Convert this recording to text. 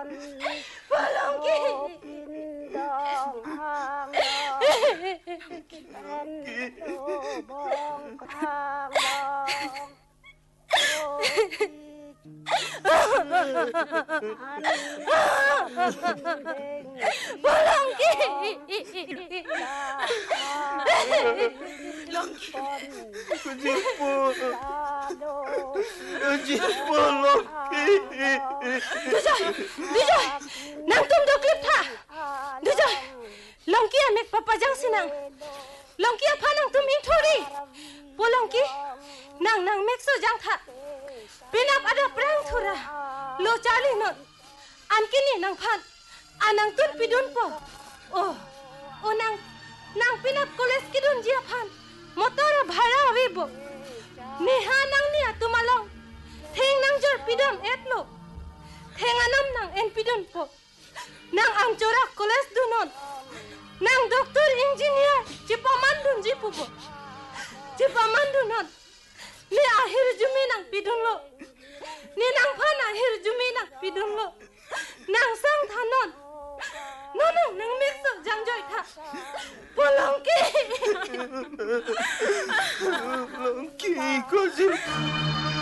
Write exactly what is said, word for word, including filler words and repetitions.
Polongki. Polongki. Kujipul. Kujipul Longki. Dujoy, Dujoy, nang tum do klip tha. Dujoy, Longki amek papajang sinang. Longki apa nang tum in thori. Polongki, nang nang mek so jang tha. Pinap ada perang thura. Lo chali not. An kini nang phan. Anang tun pidun po. Oh, oh nang nang pinap koles kidun jia phan. Motor bhara avebo. Neha nang nia tumalong. Theng nang jor pidam etlo. Theng anam nang en pidun po. Nang ang corak koles dunon. Nang doktor engineer cipaman dun jipubo. Cipaman dunon. Ni akhir jumi nang pidun lo. Ni nang phan akhir jumi nang pidun lo.